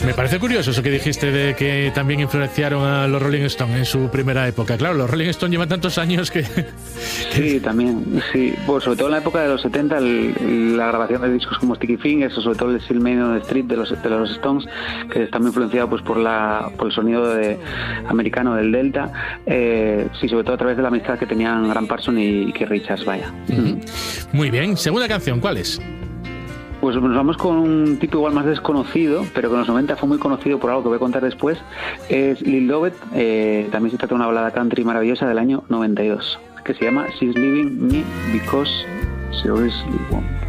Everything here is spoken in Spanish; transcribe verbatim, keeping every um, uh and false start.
Me parece curioso eso que dijiste de que también influenciaron a los Rolling Stones en su primera época. Claro, los Rolling Stones llevan tantos años que... Sí, también, sí. Pues sobre todo en la época de los setenta, el, la grabación de discos como Sticky Fingers o sobre todo el Still Main on the Street de los, de los Stones, que está muy influenciado pues por la por el sonido de, americano del Delta, eh, sí, sobre todo a través de la amistad que tenían Graham Parsons y Keith Richards, vaya. Uh-huh. Muy bien, segunda canción, ¿cuál es? Pues nos vamos con un tipo igual más desconocido, pero que en los noventa fue muy conocido por algo que voy a contar después. Es Lil Lovett, eh, también se trata de una balada country maravillosa del año noventa y dos, que se llama She's Leaving Me Because She Seriously Won't.